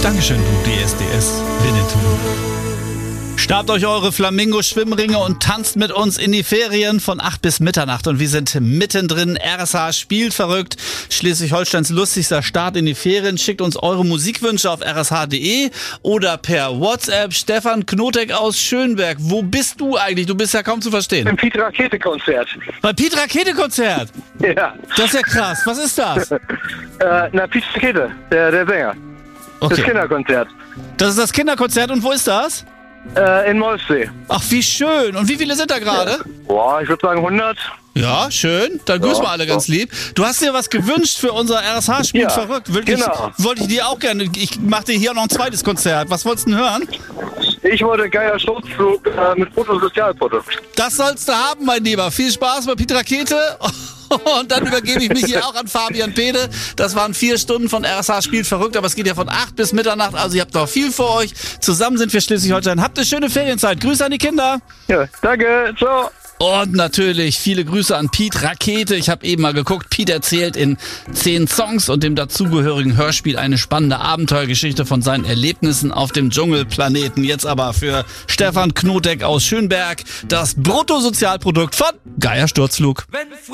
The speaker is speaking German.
Dankeschön, du DSDS Winnetou. Schnappt euch eure Flamingo-Schwimmringe und tanzt mit uns in die Ferien von 8 bis Mitternacht. Und wir sind mittendrin. RSH spielt verrückt. Schleswig-Holsteins lustigster Start in die Ferien. Schickt uns eure Musikwünsche auf rsh.de oder per WhatsApp. Stefan Knotek aus Schönberg. Wo bist du eigentlich? Du bist ja kaum zu verstehen. Beim Piet Rakete-Konzert. Beim Piet Rakete-Konzert? Ja. Das ist ja krass. Was ist das? Piet Rakete, der Sänger. Okay. Das Kinderkonzert. Das ist das Kinderkonzert. Und wo ist das? In Molfsee. Ach, wie schön. Und wie viele sind da gerade? Boah, ich würde sagen 100. Ja, schön. Dann grüßen wir alle ganz lieb. Du hast dir was gewünscht für unser RSH-Spiel. Ja, Verrückt. Wirklich, genau. wollte ich dir auch gerne. Ich mache dir hier noch ein zweites Konzert. Was wolltest du denn hören? Ich wollte geiler Sturzflug mit Bruttosozialprodukt. Das sollst du haben, mein Lieber. Viel Spaß bei Piet Rakete. Und dann übergebe ich mich hier auch an Fabian Pede. Das waren 4 Stunden von RSH spielt verrückt, aber es geht ja von 8 bis Mitternacht. Also ihr habt noch viel vor euch. Zusammen sind wir Schleswig-Holstein. Habt eine schöne Ferienzeit. Grüße an die Kinder. Ja, danke. Ciao. Und natürlich viele Grüße an Piet Rakete. Ich habe eben mal geguckt. Piet erzählt in 10 Songs und dem dazugehörigen Hörspiel eine spannende Abenteuergeschichte von seinen Erlebnissen auf dem Dschungelplaneten. Jetzt aber für Stefan Knotek aus Schönberg das Bruttosozialprodukt von Geier Sturzflug.